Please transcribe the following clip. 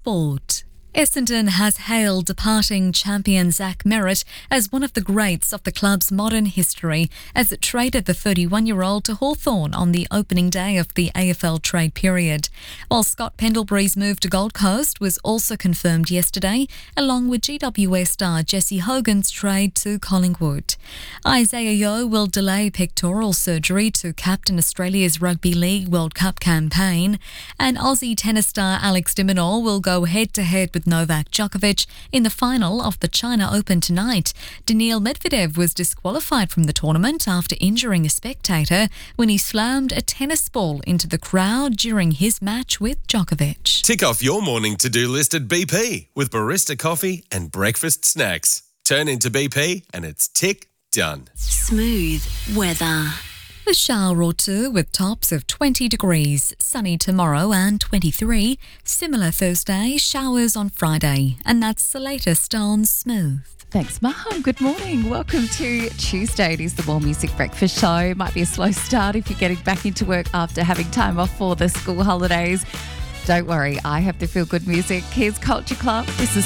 Sport. Essendon has hailed departing champion Zach Merrett as one of the greats of the club's modern history as it traded the 31-year-old to Hawthorn on the opening day of the AFL trade period. While Scott Pendlebury's move to Gold Coast was also confirmed yesterday, along with GWS star Jesse Hogan's trade to Collingwood. Isaiah Yeo will delay pectoral surgery to captain Australia's Rugby League World Cup campaign, and Aussie tennis star Alex de Minaur will go head-to-head with Novak Djokovic in the final of the China Open tonight. Daniil Medvedev was disqualified from the tournament after injuring a spectator when he slammed a tennis ball into the crowd during his match with Djokovic. Tick off your morning to-do list at BP with barista coffee and breakfast snacks. Turn into BP and it's tick done. Smooth weather. A shower or two with tops of 20 degrees, sunny tomorrow and 23. Similar Thursday, showers on Friday. And that's the latest on Smooth. Thanks, Mum. Good morning. Welcome to Tuesday. It is the More Music Breakfast Show. Might be a slow start if you're getting back into work after having time off for the school holidays. Don't worry, I have the feel-good music. Here's Culture Club. This is